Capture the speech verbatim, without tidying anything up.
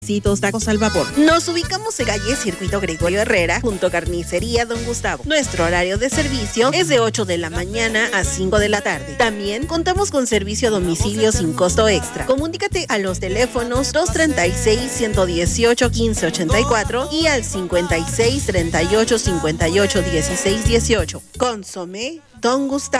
Tacos al vapor. Nos ubicamos en calle Circuito Gregorio Herrera, junto a Carnicería Don Gustavo. Nuestro horario de servicio es de ocho de la mañana a cinco de la tarde. También contamos con servicio a domicilio sin costo extra. Comunícate a los teléfonos dos treinta y seis, ciento dieciocho, quince ochenta y cuatro y al cincuenta y seis, treinta y ocho, cincuenta y ocho, dieciséis dieciocho. Consomé Don Gustavo.